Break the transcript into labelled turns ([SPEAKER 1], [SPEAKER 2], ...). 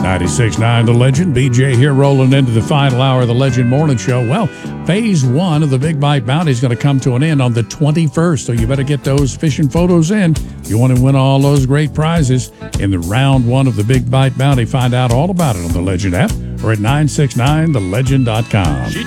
[SPEAKER 1] 96.9 The Legend. BJ here rolling into the final hour of the Legend Morning Show. Well, phase one of the Big Bite Bounty is going to come to an end on the 21st, so you better get those fishing photos in. You want to win all those great prizes in the round one of the Big Bite Bounty. Find out all about it on the Legend app or at 969thelegend.com.